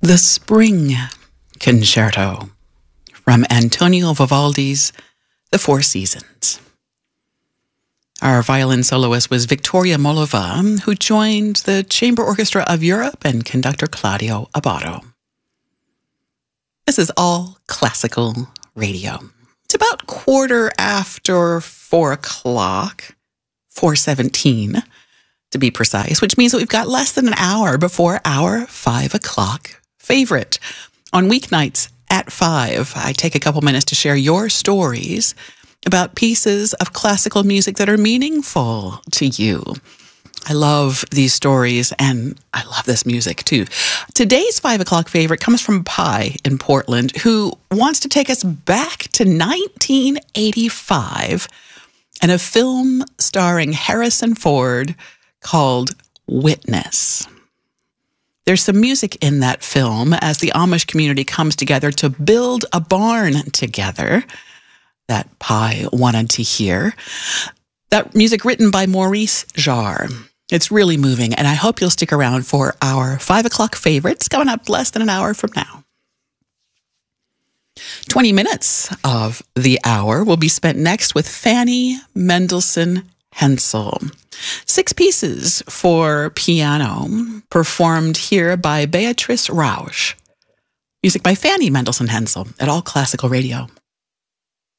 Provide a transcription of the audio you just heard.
The Spring Concerto from Antonio Vivaldi's The Four Seasons. Our violin soloist was Victoria Molova, who joined the Chamber Orchestra of Europe and conductor Claudio Abbado. This is all classical radio. It's about 4:15, 4:17 to be precise, which means that we've got less than an hour before our 5 o'clock favorite. On weeknights at 5, I take a couple minutes to share your stories about pieces of classical music that are meaningful to you. I love these stories, and I love this music too. Today's 5 o'clock favorite comes from Pi in Portland, who wants to take us back to 1985 and a film starring Harrison Ford called Witness. There's some music in that film as the Amish community comes together to build a barn together that Pi wanted to hear. That music written by Maurice Jarre. It's really moving, and I hope you'll stick around for our 5 o'clock favorites coming up less than an hour from now. 20 minutes of the hour will be spent next with Fanny Mendelssohn Hensel. 6 pieces for piano performed here by Beatrice Rausch. Music by Fanny Mendelssohn Hensel at All Classical Radio.